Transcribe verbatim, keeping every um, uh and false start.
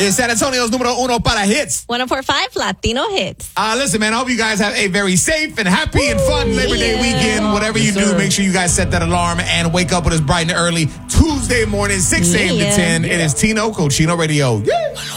It's San Antonio's numero uno para hits. one oh four point five Latino Hits. Uh, listen, man, I hope you guys have a very safe and happy and fun Labor Day yeah. weekend. Whatever you Yes, do, sir. make sure you guys set that alarm and wake up with us bright and early Tuesday morning, six a.m. Yeah. to ten. It is Tino Cochino Radio. Yeah.